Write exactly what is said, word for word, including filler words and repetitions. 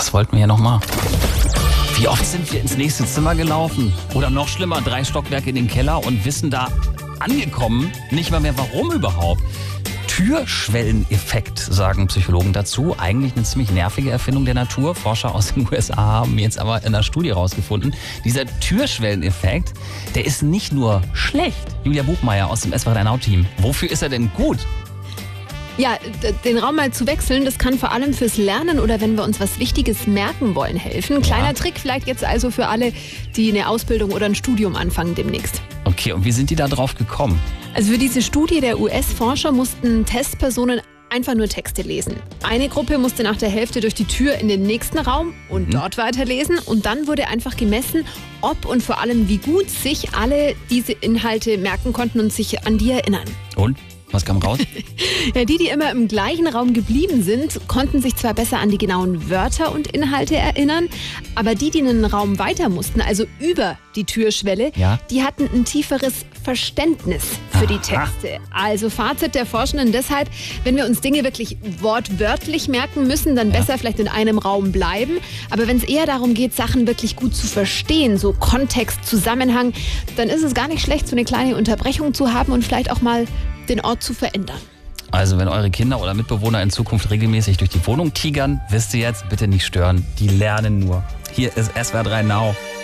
Was wollten wir hier nochmal? Wie oft sind wir ins nächste Zimmer gelaufen? Oder noch schlimmer, drei Stockwerke in den Keller und wissen da angekommen nicht mal mehr, warum überhaupt. Türschwelleneffekt, sagen Psychologen dazu. Eigentlich eine ziemlich nervige Erfindung der Natur. Forscher aus den U S A haben jetzt aber in einer Studie rausgefunden, dieser Türschwelleneffekt, der ist nicht nur schlecht. Julia Buchmeier aus dem S W R drei-Now-Team. Wofür ist er denn gut? Ja, den Raum mal zu wechseln, das kann vor allem fürs Lernen oder wenn wir uns was Wichtiges merken wollen helfen. Kleiner ja. Trick vielleicht jetzt also für alle, die eine Ausbildung oder ein Studium anfangen demnächst. Okay, und wie sind die da drauf gekommen? Also für diese Studie der U S-Forscher mussten Testpersonen einfach nur Texte lesen. Eine Gruppe musste nach der Hälfte durch die Tür in den nächsten Raum und mhm. dort weiterlesen. Und dann wurde einfach gemessen, ob und vor allem wie gut sich alle diese Inhalte merken konnten und sich an die erinnern. Und? Was kam raus? Ja, die, die immer im gleichen Raum geblieben sind, konnten sich zwar besser an die genauen Wörter und Inhalte erinnern, aber die, die in den Raum weiter mussten, also über die Türschwelle, ja. die hatten ein tieferes Verständnis für Aha. die Texte. Also Fazit der Forschenden deshalb, wenn wir uns Dinge wirklich wortwörtlich merken müssen, dann ja. besser vielleicht in einem Raum bleiben. Aber wenn es eher darum geht, Sachen wirklich gut zu verstehen, so Kontext, Zusammenhang, dann ist es gar nicht schlecht, so eine kleine Unterbrechung zu haben und vielleicht auch mal den Ort zu verändern. Also wenn eure Kinder oder Mitbewohner in Zukunft regelmäßig durch die Wohnung tigern, wisst ihr jetzt, bitte nicht stören. Die lernen nur. Hier ist S W R drei Now.